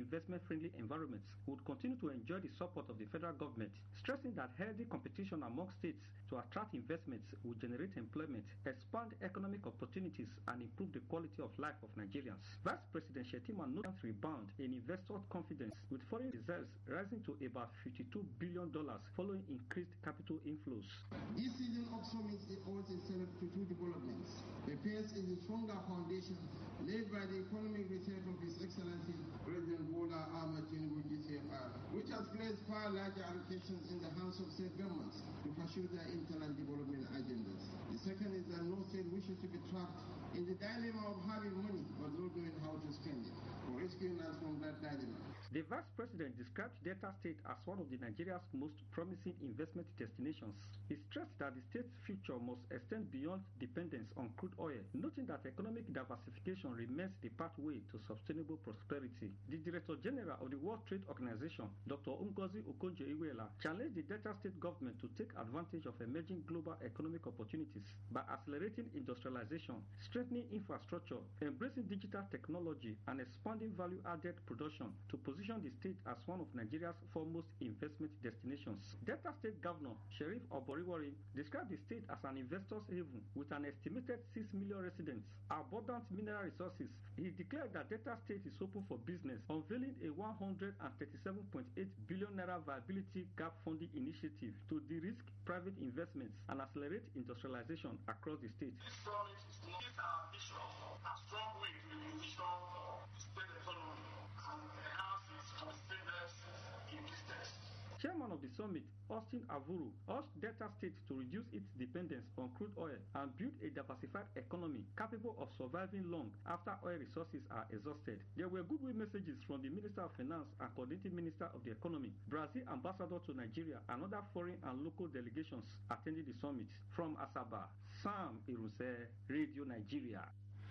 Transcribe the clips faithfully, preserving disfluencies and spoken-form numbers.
investment-friendly environments would continue to enjoy the support of the federal government, stressing that healthy competition among states to attract investments will generate employment, expand economic opportunities, and improve the quality of life of Nigerians. Vice President Shettima noted rebound in investor confidence, with foreign reserves rising to about fifty-two billion dollars following increased capital inflows. This season also makes it owes itself to two developments. The first is a stronger foundation laid by the economic research of His Excellency President Bola Ahmed Tinubu G C F R, which has placed far larger allocations in the hands of state governments to pursue their internal development agendas. The second is that no state wishes to be trapped in the dilemma of having money but not knowing how to spend it, for rescuing us from that dilemma. The Vice President described Delta State as one of the Nigeria's most promising investment destinations. He stressed that the state's future must extend beyond dependence on crude oil, noting that economic diversification remains the pathway to sustainable prosperity. The Director General of the World Trade Organization, Doctor Ngozi Okonjo-Iweala, challenged the Delta State government to take advantage of emerging global economic opportunities by accelerating industrialization, strengthening infrastructure, embracing digital technology, and expanding value-added production to position the state as one of Nigeria's foremost investment destinations. Delta State Governor Sheriff Oboriwori described the state as an investor's haven with an estimated six million residents, abundant mineral resources. He declared that Delta State is open for business, unveiling a one hundred thirty-seven point eight billion naira viability gap funding initiative to de-risk private investments and accelerate industrialization across the state. This summit is to make our vision a strong way to the position of the state economy and enhance its competitiveness in business. Chairman of the summit, Austin Avuru, urged Delta State to reduce its dependence on crude oil and build a diversified economy capable of surviving long after oil resources are exhausted. There were goodwill messages from the Minister of Finance and Coordinating Minister of the Economy, Brazil Ambassador to Nigeria, and other foreign and local delegations attending the summit. From Asaba, Sam Irunse, Radio Nigeria.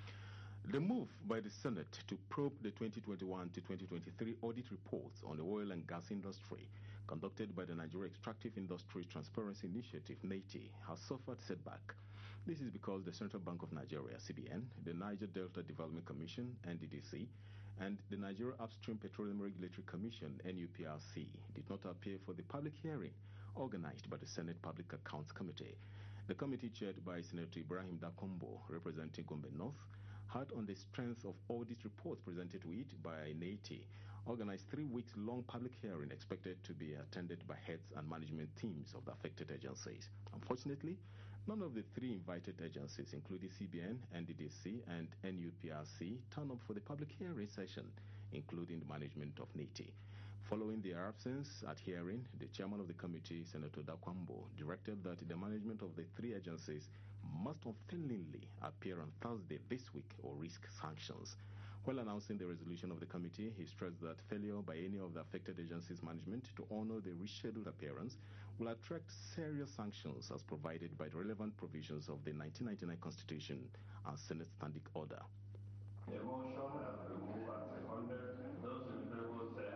The move by the Senate to probe the twenty twenty-one to twenty twenty-three audit reports on the oil and gas industry conducted by the Nigeria Extractive Industries Transparency Initiative, N E T I, has suffered setback. This is because the Central Bank of Nigeria, C B N, the Niger Delta Development Commission, N D D C, and the Nigeria Upstream Petroleum Regulatory Commission, N U P R C, did not appear for the public hearing organized by the Senate Public Accounts Committee. The committee, chaired by Senator Ibrahim Dakombo, representing Gombe North, had, on the strength of audit reports presented to it by N E T I, organized three weeks long public hearing expected to be attended by heads and management teams of the affected agencies. Unfortunately, none of the three invited agencies, including C B N, N D D C, and N U P R C, turned up for the public hearing session, including the management of N E T I. Following their absence at hearing, the chairman of the committee, Senator Dakwambo, directed that the management of the three agencies must unfailingly appear on Thursday this week or risk sanctions. While announcing the resolution of the committee, he stressed that failure by any of the affected agencies' management to honor the rescheduled appearance will attract serious sanctions as provided by the relevant provisions of the nineteen ninety-nine Constitution and Senate Standing Order. The motion has been moved and seconded. Those in favor say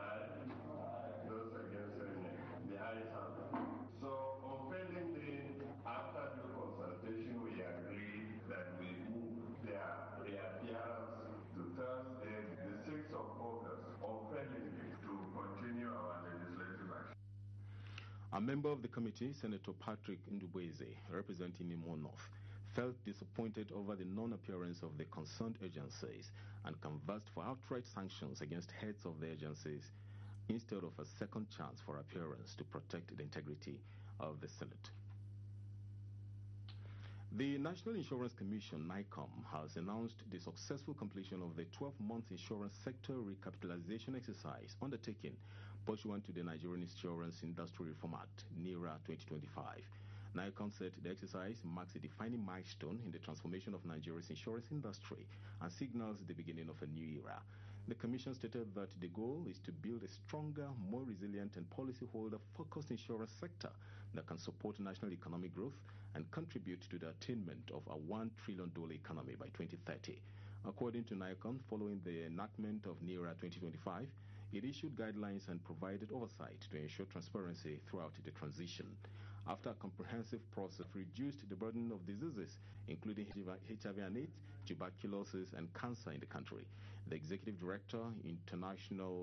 aye. Those against say nay. The ayes have it. So, unfailingly, after due consultation, we agree that we move their reappearance to Thursday, the sixth of August, unfailingly, to continue our legislative action. A member of the committee, Senator Patrick Ndubweze, representing Imo North, felt disappointed over the non-appearance of the concerned agencies and canvassed for outright sanctions against heads of the agencies instead of a second chance for appearance to protect the integrity of the Senate. The National Insurance Commission, NICOM, has announced the successful completion of the twelve-month insurance sector recapitalization exercise undertaken pursuant to the Nigerian Insurance Industry Reform Act, NIRA twenty twenty-five. NICOM said the exercise marks a defining milestone in the transformation of Nigeria's insurance industry and signals the beginning of a new era. The Commission stated that the goal is to build a stronger, more resilient and policyholder-focused insurance sector that can support national economic growth and contribute to the attainment of a one trillion dollars economy by twenty thirty. According to NICOM, following the enactment of NIRA twenty twenty-five, it issued guidelines and provided oversight to ensure transparency throughout the transition. After a comprehensive process, reduced the burden of diseases, including H I V and AIDS, tuberculosis, and cancer in the country. The Executive Director, International